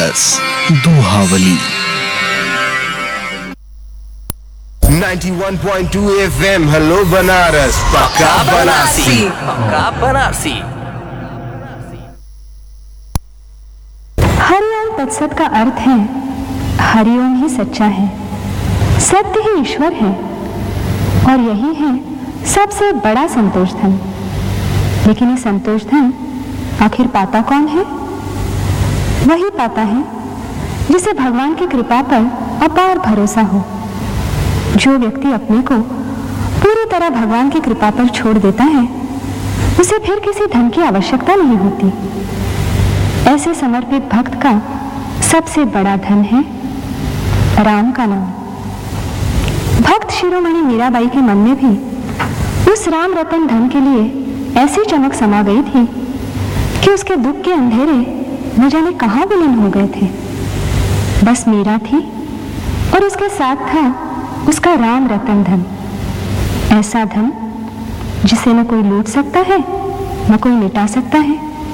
Banaras Dohavali 91.2 FM hello Banaras पक्का बनारसी। पक्का बनारसी। हरिओम तत्सत का अर्थ है हरिओम ही सच्चा है, सत्य ही ईश्वर है और यही है सबसे बड़ा संतोष धन। लेकिन ये संतोष धन आखिर पाता कौन है? वही पाता है जिसे भगवान की कृपा पर अपार भरोसा हो। जो व्यक्ति अपने को पूरी तरह भगवान की कृपा पर छोड़ देता है उसे फिर किसी धन की आवश्यकता नहीं होती। ऐसे समर्पित भक्त का सबसे बड़ा धन है राम का नाम। भक्त शिरोमणि मीराबाई के मन में भी उस राम रतन धन के लिए ऐसी चमक समा गई थी कि उसके दुख के अंधेरे न जाने कहां विलीन हो गए थे। बस मीरा थी और उसके साथ था उसका राम रतन धन, ऐसा धन जिसे न कोई लूट सकता है न कोई मिटा सकता है।